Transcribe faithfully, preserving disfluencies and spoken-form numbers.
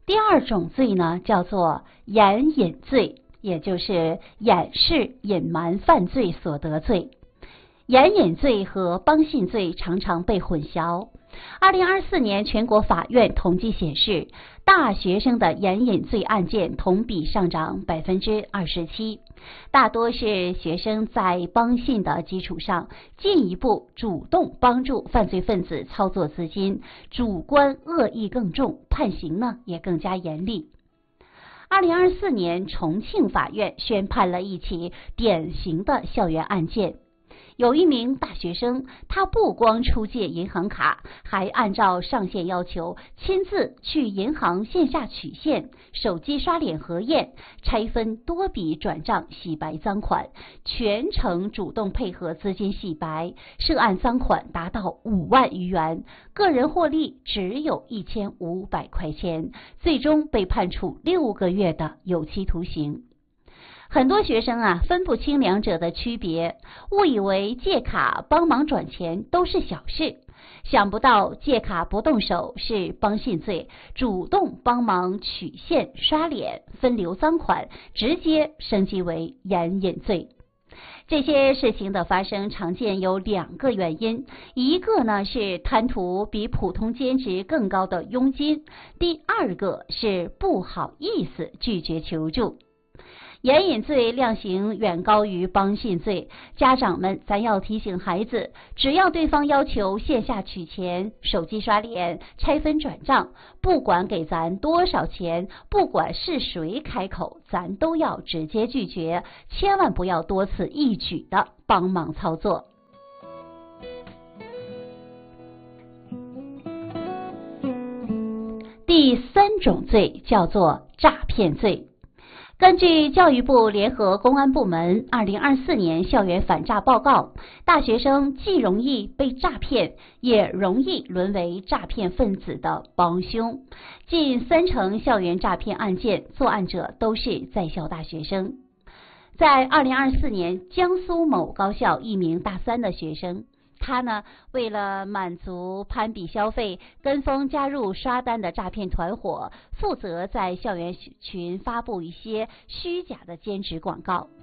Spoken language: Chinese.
第二种罪呢，叫做掩隐罪，也就是掩饰、隐瞒犯罪所得罪。掩隐罪和帮信罪常常被混淆。二零二四年全国法院统计显示，大学生的掩隐罪案件同比上涨百分之二十七，大多是学生在帮信的基础上，进一步主动帮助犯罪分子操作资金，主观恶意更重，判刑呢也更加严厉。二零二四年，重庆法院宣判了一起典型的校园案件。有一名大学生，他不光出借银行卡，还按照上线要求亲自去银行线下取现、手机刷脸核验、拆分多笔转账洗白赃款，全程主动配合资金洗白，涉案赃款达到五万余元，个人获利只有一千五百块钱，最终被判处六个月的有期徒刑。很多学生啊分不清两者的区别，误以为借卡帮忙转钱都是小事，想不到借卡不动手是帮信罪，主动帮忙取现、刷脸、分流赃款，直接升级为掩隐罪。这些事情的发生常见有两个原因，一个呢是贪图比普通兼职更高的佣金，第二个是不好意思拒绝求助。掩隐罪量刑远高于帮信罪，家长们咱要提醒孩子，只要对方要求线下取钱、手机刷脸、拆分转账，不管给咱多少钱，不管是谁开口，咱都要直接拒绝，千万不要多此一举的帮忙操作。第三种罪叫做诈骗罪。根据教育部联合公安部门二零二四年校园反诈报告，大学生既容易被诈骗，也容易沦为诈骗分子的帮凶。近三成校园诈骗案件作案者都是在校大学生。在二零二四年，江苏某高校一名大三的学生，他呢，为了满足攀比消费，跟风加入刷单的诈骗团伙，负责在校园群发布一些虚假的兼职广告，